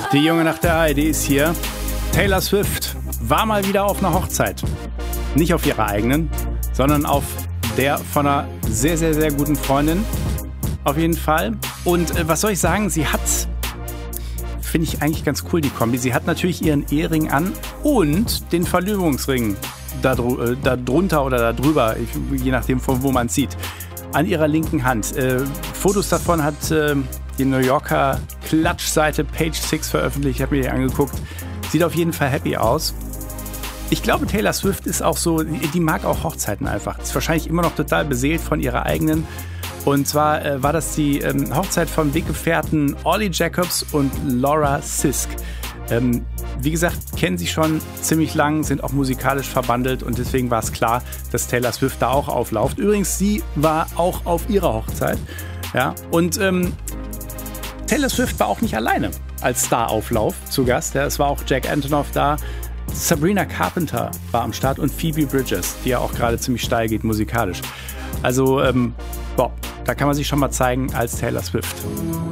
Die Junge nach der ARD ist hier. Taylor Swift war mal wieder auf einer Hochzeit. Nicht auf ihrer eigenen, sondern auf der von einer sehr, sehr, sehr guten Freundin. Auf jeden Fall. Und was soll ich sagen? Sie hat, finde ich eigentlich ganz cool, die Kombi. Sie hat natürlich ihren Ehering an und den Verlobungsring da drunter oder da drüber, je nachdem von wo man sieht, an ihrer linken Hand. Fotos davon hat die New Yorker Klatschseite Page 6 veröffentlicht. Ich habe mir die angeguckt. Sieht auf jeden Fall happy aus. Ich glaube, Taylor Swift ist auch so, die mag auch Hochzeiten einfach. Ist wahrscheinlich immer noch total beseelt von ihrer eigenen. Und zwar war das die Hochzeit von Weggefährten Ollie Jacobs und Laura Sisk. Wie gesagt, kennen sie schon ziemlich lang, sind auch musikalisch verbandelt und deswegen war es klar, dass Taylor Swift da auch auflauft. Übrigens, sie war auch auf ihrer Hochzeit. Ja, und Taylor Swift war auch nicht alleine als Star-Auflauf zu Gast. Ja, es war auch Jack Antonoff da. Sabrina Carpenter war am Start und Phoebe Bridgers, die ja auch gerade ziemlich steil geht musikalisch. Also, da kann man sich schon mal zeigen als Taylor Swift.